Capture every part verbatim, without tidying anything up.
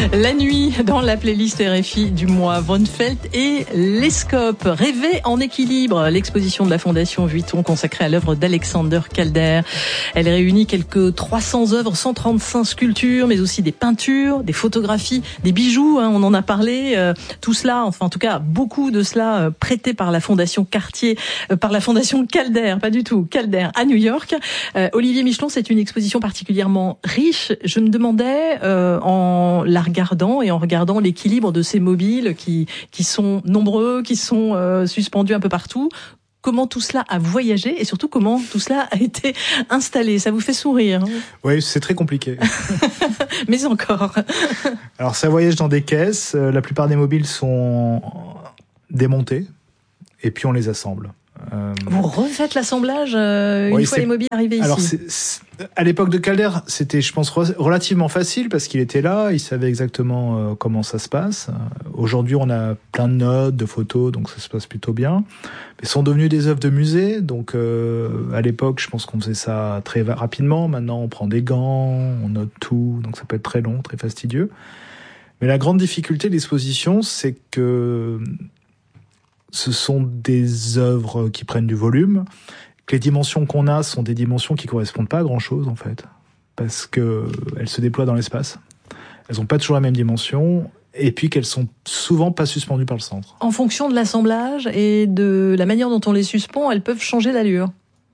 La nuit dans la playlist R F I du mois, Von Felt et les Scopes. Rêver en équilibre, l'exposition de la Fondation Vuitton consacrée à l'œuvre d'Alexander Calder. Elle réunit quelques trois cents œuvres, cent trente-cinq sculptures, mais aussi des peintures, des photographies, des bijoux, hein, on en a parlé. Euh, tout cela, enfin en tout cas beaucoup de cela euh, prêté par la Fondation Cartier, euh, par la Fondation Calder, pas du tout, Calder à New York. Euh, Olivier Michelon, c'est une exposition particulièrement riche. Je me demandais, euh, en la regardant et en regardant l'équilibre de ces mobiles qui qui sont nombreux, qui sont euh, suspendus un peu partout, comment tout cela a voyagé et surtout comment tout cela a été installé. Ça vous fait sourire, hein? Oui, c'est très compliqué. Mais encore. Alors ça voyage dans des caisses. La plupart des mobiles sont démontés et puis on les assemble. Euh... Vous refaites l'assemblage euh, oui, une fois les mobiles arrivés Alors, ici. c'est, c'est... à l'époque de Calder, c'était, je pense, relativement facile parce qu'il était là, il savait exactement euh, comment ça se passe. Aujourd'hui, on a plein de notes, de photos, donc ça se passe plutôt bien. Mais sont devenus des œuvres de musée, donc euh, à l'époque, je pense qu'on faisait ça très rapidement. Maintenant, on prend des gants, on note tout, donc ça peut être très long, très fastidieux. Mais la grande difficulté de l'exposition, c'est que ce sont des œuvres qui prennent du volume, que les dimensions qu'on a sont des dimensions qui correspondent pas à grand-chose, en fait, parce que elles se déploient dans l'espace. Elles ont pas toujours la même dimension, et puis qu'elles sont souvent pas suspendues par le centre. En fonction de l'assemblage et de la manière dont on les suspend, elles peuvent changer d'allure.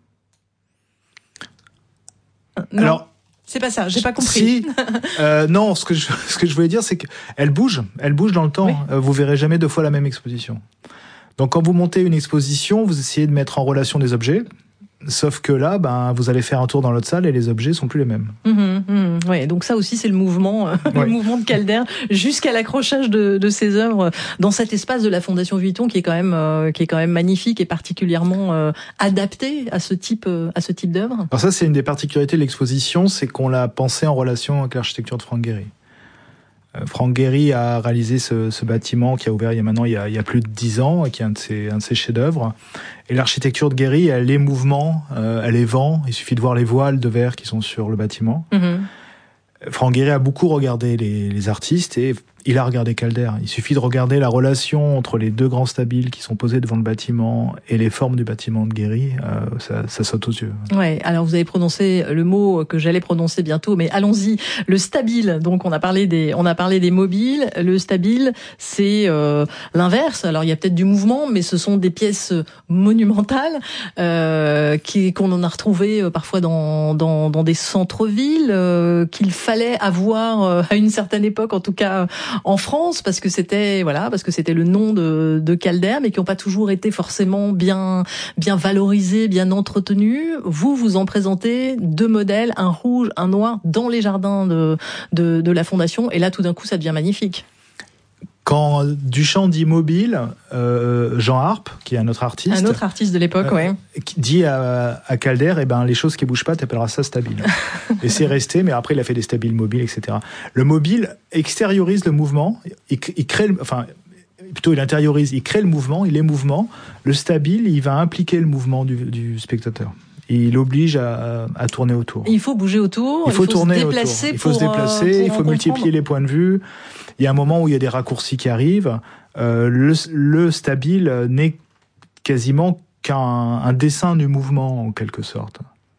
Non. Alors, c'est pas ça, j'ai pas compris. Si, euh, non, ce que je, ce que je voulais dire, c'est qu'elles bougent, elles bougent dans le temps. Oui. Euh, vous verrez jamais deux fois la même exposition. Donc, quand vous montez une exposition, vous essayez de mettre en relation des objets. Sauf que là, ben, vous allez faire un tour dans l'autre salle et les objets sont plus les mêmes. Mmh, mmh, ouais, donc ça aussi, c'est le mouvement, euh, ouais. le mouvement de Calder jusqu'à l'accrochage de, de ses œuvres dans cet espace de la Fondation Vuitton qui est quand même, euh, qui est quand même magnifique et particulièrement euh, adapté à ce type, euh, à ce type d'œuvre. Alors ça, c'est une des particularités de l'exposition, c'est qu'on l'a pensé en relation avec l'architecture de Frank Gehry. Frank Gehry a réalisé ce, ce bâtiment qui a ouvert il y a maintenant il y a, il y a plus de dix ans et qui est un de ses, un de ses chefs-d'œuvre. Et l'architecture de Gehry, elle est mouvement, euh, elle est vent. Il suffit de voir les voiles de verre qui sont sur le bâtiment. Mm-hmm. Frank Gehry a beaucoup regardé les, les artistes et il a regardé Calder. Il suffit de regarder la relation entre les deux grands stabiles qui sont posés devant le bâtiment et les formes du bâtiment de Gehry. Euh, ça, ça saute aux yeux. Ouais. Alors vous avez prononcé le mot que j'allais prononcer bientôt, mais allons-y. Le stabile. Donc on a parlé des, on a parlé des mobiles. Le stabile, c'est euh, l'inverse. Alors il y a peut-être du mouvement, mais ce sont des pièces monumentales euh, qui qu'on en a retrouvées parfois dans dans, dans des centres-villes euh, qu'il fallait avoir euh, à une certaine époque, en tout cas en France, parce que c'était voilà, parce que c'était le nom de, de Calder, mais qui n'ont pas toujours été forcément bien bien valorisés, bien entretenus. Vous vous en présentez deux modèles, un rouge, un noir, dans les jardins de de, de la Fondation, et là tout d'un coup ça devient magnifique. Quand Duchamp dit mobile, euh, Jean Harpe, qui est un autre artiste, un autre artiste de l'époque, euh, ouais, qui dit à, à Calder, eh ben les choses qui bougent pas, t'appelleras ça stabile. Et c'est resté, mais après il a fait des stabiles mobiles, et cetera. Le mobile extériorise le mouvement, il, il crée, le, enfin plutôt il intériorise, il crée le mouvement, il est mouvement. Le stabile, il va impliquer le mouvement du, du spectateur. Il oblige à, à tourner autour. Il faut bouger autour. Il faut, il faut tourner se déplacer. Autour. Il faut pour, se déplacer. Euh, il faut multiplier les points de vue. Il y a un moment où il y a des raccourcis qui arrivent. Euh, le, le stabile n'est quasiment qu'un un dessin du mouvement en quelque sorte.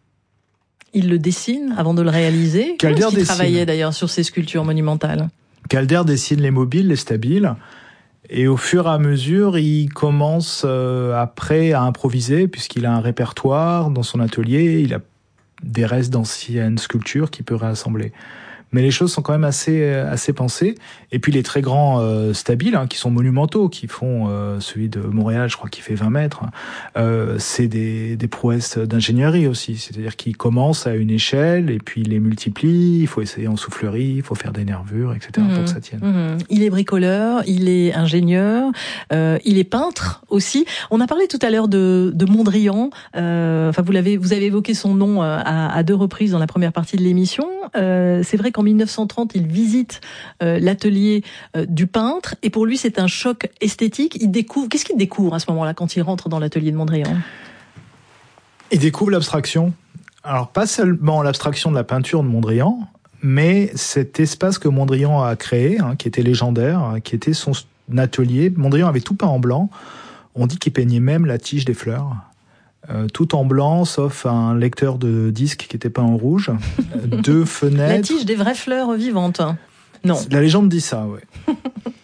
Il le dessine avant de le réaliser. Calder Comment est-ce qu'il dessine. travaillait d'ailleurs sur ces sculptures monumentales? Calder dessine les mobiles, les stabiles. Et au fur et à mesure, il commence euh, après à improviser, puisqu'il a un répertoire dans son atelier, il a des restes d'anciennes sculptures qu'il peut réassembler. Mais les choses sont quand même assez assez pensées. Et puis les très grands euh, stabiles, hein, qui sont monumentaux, qui font euh, celui de Montréal, je crois qu'il fait vingt mètres. Euh, c'est des des prouesses d'ingénierie aussi. C'est-à-dire qu'ils commencent à une échelle et puis ils les multiplient. Il faut essayer en soufflerie, il faut faire des nervures, et cetera. Mmh, pour que ça tienne. Mmh. Il est bricoleur, il est ingénieur, euh, il est peintre aussi. On a parlé tout à l'heure de de Mondrian. Euh, enfin, vous l'avez vous avez évoqué son nom à, à deux reprises dans la première partie de l'émission. Euh, c'est vrai qu'en mille neuf cent trente, il visite euh, l'atelier euh, du peintre et pour lui, c'est un choc esthétique. Il découvre. Qu'est-ce qu'il découvre à ce moment-là quand il rentre dans l'atelier de Mondrian? Il découvre l'abstraction. Alors pas seulement l'abstraction de la peinture de Mondrian, mais cet espace que Mondrian a créé, hein, qui était légendaire, qui était son atelier, Mondrian avait tout peint en blanc. On dit qu'il peignait même la tige des fleurs. Euh, tout en blanc, sauf un lecteur de disques qui était peint en rouge. Deux fenêtres. La tige des vraies fleurs vivantes. Non. La légende dit ça, oui.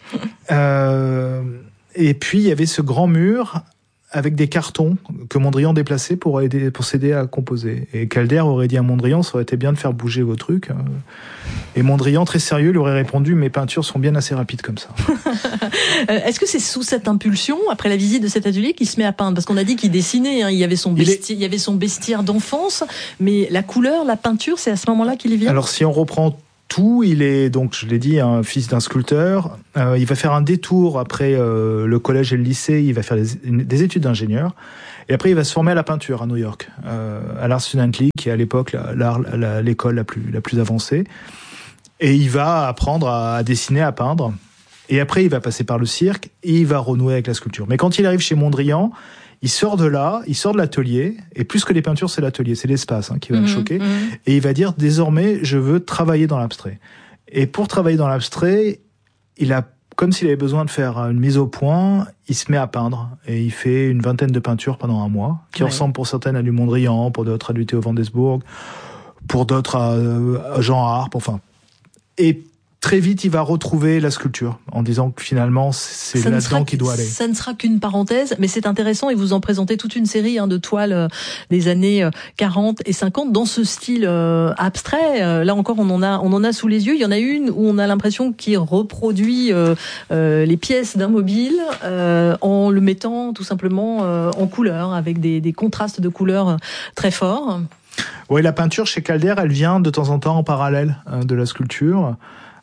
euh, et puis, il y avait ce grand mur avec des cartons que Mondrian déplaçait pour aider, pour s'aider à composer. Et Calder aurait dit à Mondrian, ça aurait été bien de faire bouger vos trucs. Et Mondrian, très sérieux, lui aurait répondu, mes peintures sont bien assez rapides comme ça. Est-ce que c'est sous cette impulsion, après la visite de cet atelier, qu'il se met à peindre? Parce qu'on a dit qu'il dessinait, hein, il y avait son bestiaire, est... il y avait son bestiaire d'enfance, mais la couleur, la peinture, c'est à ce moment-là qu'il y vient? Alors, si on reprend tout, il est, donc, je l'ai dit, un fils d'un sculpteur. Euh, il va faire un détour après euh, le collège et le lycée. Il va faire des, des études d'ingénieur. Et après, il va se former à la peinture à New York, euh, à l'Art Student League, qui est à l'époque la, la, la, l'école la plus, la plus avancée. Et il va apprendre à, à dessiner, à peindre. Et après, il va passer par le cirque et il va renouer avec la sculpture. Mais quand il arrive chez Mondrian, il sort de là, il sort de l'atelier, et plus que les peintures, c'est l'atelier, c'est l'espace hein, qui va mmh, le choquer. Mmh. Et il va dire, désormais, je veux travailler dans l'abstrait. Et pour travailler dans l'abstrait, il a, comme s'il avait besoin de faire une mise au point, il se met à peindre. Et il fait une vingtaine de peintures pendant un mois, qui ouais. ressemblent pour certaines à du Mondrian, pour d'autres à du Theo van Doesburg, pour d'autres à, à Jean Arp, enfin. Et très vite, il va retrouver la sculpture en disant que finalement, c'est ça là-dedans qu'il doit aller. Ça ne sera qu'une parenthèse, mais c'est intéressant et vous en présentez toute une série hein, de toiles euh, des années euh, quarante et cinquante dans ce style euh, abstrait. Euh, là encore, on en a, on en a sous les yeux. Il y en a une où on a l'impression qu'il reproduit euh, euh, les pièces d'un mobile euh, en le mettant tout simplement euh, en couleur, avec des, des contrastes de couleurs très forts. Oui, la peinture chez Calder, elle vient de temps en temps en parallèle hein, de la sculpture.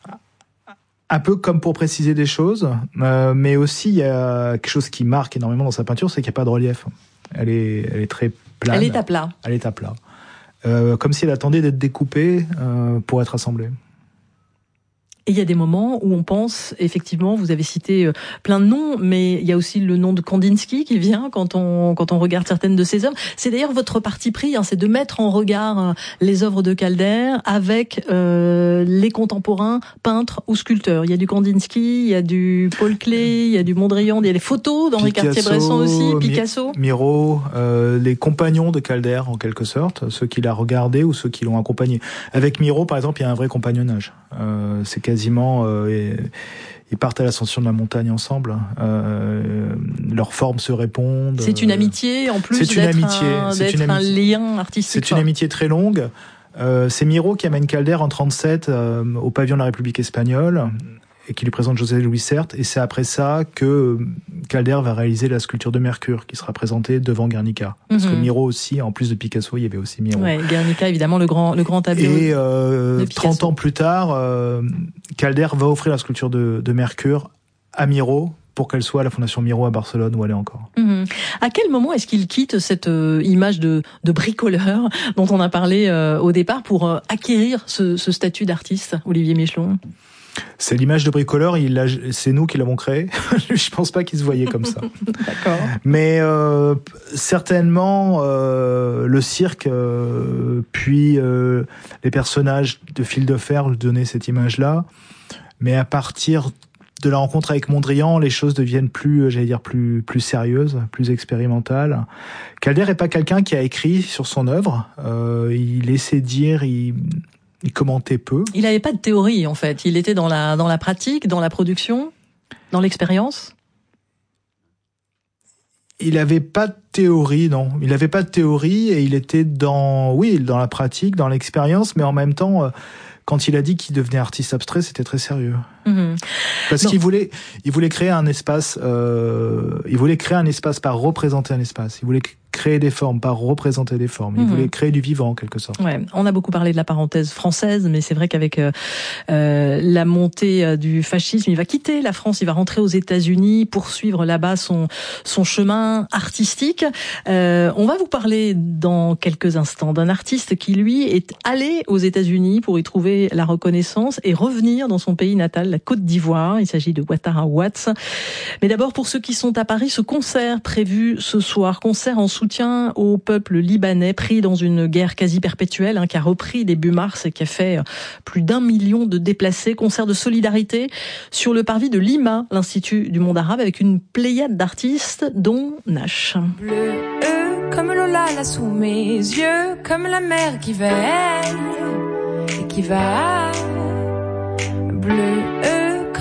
Un peu comme pour préciser des choses, euh, mais aussi il y a quelque chose qui marque énormément dans sa peinture, c'est qu'il n'y a pas de relief. Elle est, elle est très plane. Elle est à plat. Elle est à plat. Euh, comme si elle attendait d'être découpée euh, pour être assemblée. Et il y a des moments où on pense, effectivement, vous avez cité plein de noms, mais il y a aussi le nom de Kandinsky qui vient quand on quand on regarde certaines de ses œuvres. C'est d'ailleurs votre parti pris, hein, c'est de mettre en regard les œuvres de Calder avec euh, les contemporains, peintres ou sculpteurs. Il y a du Kandinsky, il y a du Paul Klee, il y a du Mondrian, il y a les photos d'Henri Cartier-Bresson aussi, Picasso. Miro, euh, les compagnons de Calder en quelque sorte, ceux qui l'ont regardé ou ceux qui l'ont accompagné. Avec Miro, par exemple, il y a un vrai compagnonnage. Euh, c'est quasi Quasiment, euh, et, ils partent à l'ascension de la montagne ensemble. Euh, leurs formes se répondent. C'est une amitié en plus c'est une d'être, amitié, un, c'est d'être une amitié. un lien artistique. C'est une amitié très longue. Euh, c'est Miro qui amène Calder en trente-sept euh, au pavillon de la République espagnole et qui lui présente José Luis Sert. Et c'est après ça que Calder va réaliser la sculpture de Mercure qui sera présentée devant Guernica. Parce mm-hmm. que Miro aussi, en plus de Picasso, il y avait aussi Miro. Ouais, Guernica, évidemment, le grand, le grand tableau. Et euh, trente ans plus tard, euh, Calder va offrir la sculpture de, de Mercure à Miro pour qu'elle soit à la Fondation Miro à Barcelone où elle est encore. Mmh. À quel moment est-ce qu'il quitte cette euh, image de, de bricoleur dont on a parlé euh, au départ pour euh, acquérir ce, ce statut d'artiste, Olivier Michelon ? C'est l'image de bricoleur, il l'a, c'est nous qui l'avons créée. Je pense pas qu'il se voyait comme ça. D'accord. Mais euh, certainement euh, le cirque, euh, puis euh, les personnages de Fil de Fer lui donnaient cette image-là. Mais à partir de la rencontre avec Mondrian, les choses deviennent plus, j'allais dire, plus plus sérieuses, plus expérimentales. Calder est pas quelqu'un qui a écrit sur son œuvre. Euh, il laissait dire, il Il commentait peu. Il n'avait pas de théorie, en fait. Il était dans la, dans la pratique, dans la production, dans l'expérience. Il n'avait pas de théorie, non. Il n'avait pas de théorie et il était dans, oui, dans la pratique, dans l'expérience, mais en même temps, euh, quand il a dit qu'il devenait artiste abstrait, c'était très sérieux. Mmh. Parce non. qu'il voulait, il voulait créer un espace, euh, il voulait créer un espace par représenter un espace. Il voulait créer des formes, pas représenter des formes. Il mmh. voulait créer du vivant, en quelque sorte. Ouais, on a beaucoup parlé de la parenthèse française, mais c'est vrai qu'avec euh, euh, la montée du fascisme, il va quitter la France, il va rentrer aux États-Unis, poursuivre là-bas son son chemin artistique. Euh, on va vous parler dans quelques instants d'un artiste qui, lui, est allé aux États-Unis pour y trouver la reconnaissance et revenir dans son pays natal, la Côte d'Ivoire. Il s'agit de Ouattara Watts. Mais d'abord, pour ceux qui sont à Paris, ce concert prévu ce soir, concert en soutien soutien au peuple libanais pris dans une guerre quasi perpétuelle, hein, qui a repris début mars et qui a fait plus d'un million de déplacés. Concert de solidarité sur le parvis de Lima, l'Institut du monde arabe, avec une pléiade d'artistes, dont Nash. Bleu, euh, comme Lola là sous mes yeux, comme la mer qui veille et qui va